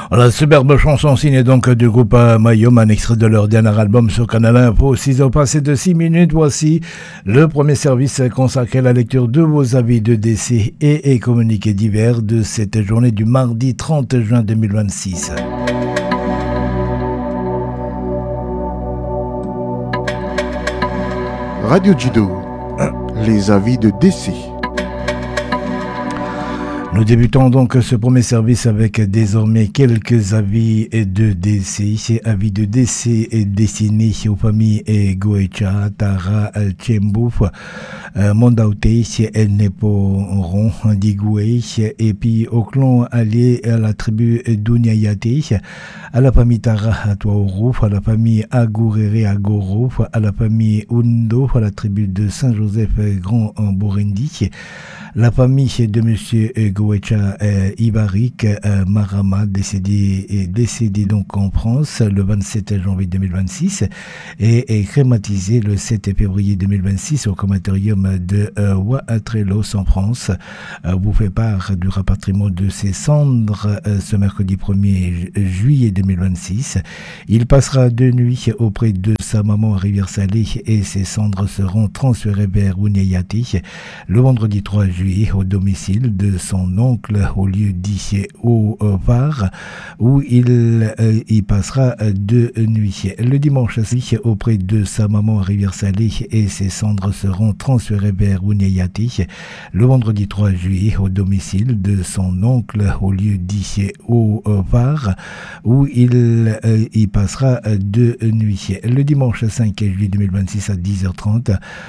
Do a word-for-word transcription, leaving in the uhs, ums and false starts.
La superbe chanson signée donc du groupe Mayum, un extrait de leur dernier album sur Canal Info. six heures passées de six minutes, voici le premier service consacré à la lecture de vos avis de décès et, et communiqués divers de cette journée du mardi trente juin deux mille vingt-six. Radio Judo, les avis de décès. Nous débutons donc ce premier service avec désormais quelques avis de décès. Avis de décès destinés aux familles Goecha, Tara, Tchembo, Mondaute, Neporon, Digoué, et puis au clan allié à la tribu d'Uniayate, à la famille Tara Tuaoro, à la famille Agurere Agoro, à la famille Undo, à la tribu de Saint-Joseph Grand Burundi, la famille de Monsieur Goecha euh, Ibarik euh, Marama, décédé, est décédé donc en France le vingt-sept janvier deux mille vingt-six et est crématisé le sept février deux mille vingt-six au crématorium de euh, Ouatrelos en France. Euh, vous fait part du rapatriement de ses cendres euh, ce mercredi premier juillet deux mille vingt-six. Il passera deux nuits auprès de sa maman à Rivière-Salée et ses cendres seront transférées vers Ouniayati le vendredi trois juillet au domicile de son oncle au lieu dit au Var où il euh, y passera deux nuits. Le dimanche auprès de sa maman à Rivière-Salée et ses cendres seront transférées vers Ouniayati le vendredi trois juillet au domicile de son oncle au lieu dit au Var où il euh, y passera deux nuits. Le dimanche cinq juillet deux mille vingt-six à dix heures trente